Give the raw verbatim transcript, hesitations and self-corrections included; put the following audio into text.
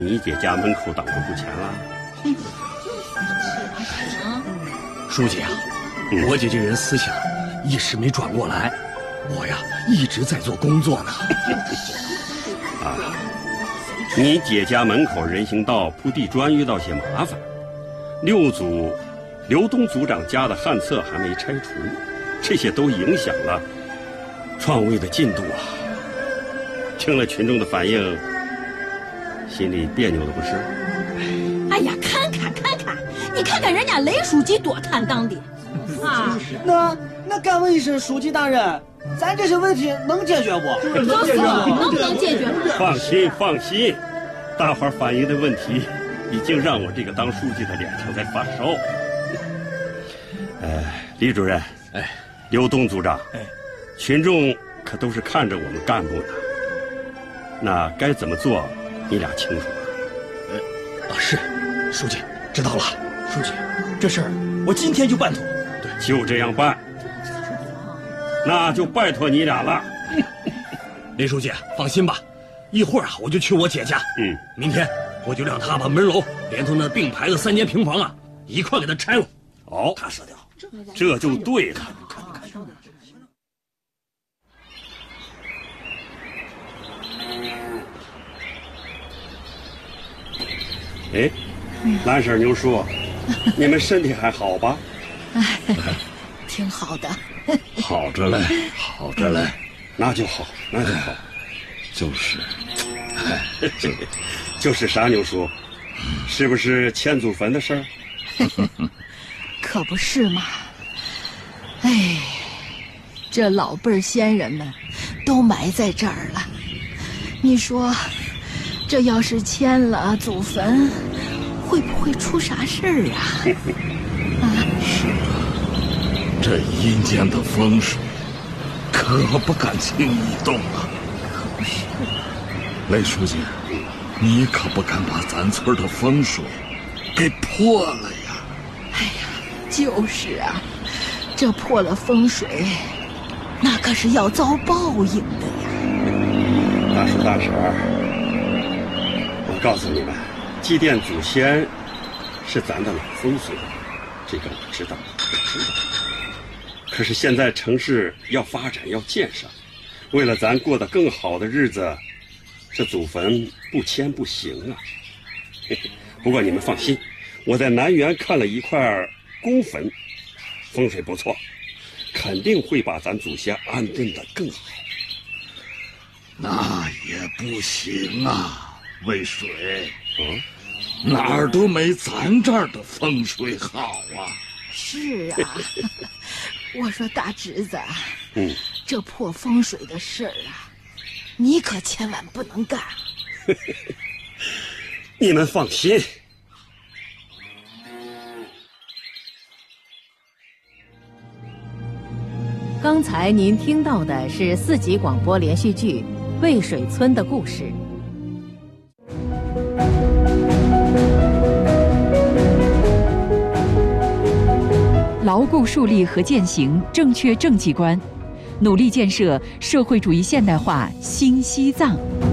你姐家门口挡住不前了。 书记啊，嗯、我姐这人思想一时没转过来，我呀一直在做工作呢。 啊，你姐家门口人行道铺地砖遇到些麻烦，六组刘东组长家的旱厕还没拆除，这些都影响了创卫的进度啊。听了群众的反应，心里别扭的不是？ 哎呀，看看看看，你看看人家雷书记多坦荡的啊！ 那那敢问一声，书记大人，咱这些问题能解决不？ 能解决，能不能解决？ 放心放心，大伙儿反映的问题已经让我这个当书记的脸上在发烧。呃，李主任，哎，刘东组长，哎，群众可都是看着我们干部的，那该怎么做，你俩清楚吧？ 呃，啊是，书记知道了。书记，这事儿我今天就办妥。 对，就这样办。那就拜托你俩了。 林书记，放心吧，一会儿啊我就去我姐家。嗯，明天我就让他把门楼连同那并排的三间平房啊一块给他拆了。 好， 他说的好， 这就对了。哎，蓝婶、牛叔，你们身体还好吧？ 哎，挺好的。 好着嘞，好着嘞， 那就好，那就好。 就是， 哎，就是啥，牛叔？是不是迁祖坟的事儿？ 可不是嘛。哎，这老辈儿先人们都埋在这儿了，你说这要是迁了祖坟，会不会出啥事儿啊？ 啊，是啊，这阴间的风水可不敢轻易动啊。 可不是。 雷书记，你可不敢把咱村的风水给破了呀！ 哎呀，就是啊，这破了风水，那可是要遭报应的呀。 大叔大婶儿，我告诉你们，祭奠祖先是咱的老风俗，这个我知道，我知道。可是现在城市要发展，要建设，为了咱过得更好的日子，这祖坟不迁不行啊。嘿嘿，不过你们放心，我在南园看了一块公坟，风水不错，肯定会把咱祖先安顿得更好。 那也不行啊，渭水， 嗯， 哪儿都没咱这儿的风水好啊。 是啊，我说大侄子， 嗯， 这破风水的事儿啊，你可千万不能干。 你们放心。 刚才您听到的是四集广播连续剧《渭水村的故事》。 牢固树立和践行正确政绩观，努力建设社会主义现代化新西藏。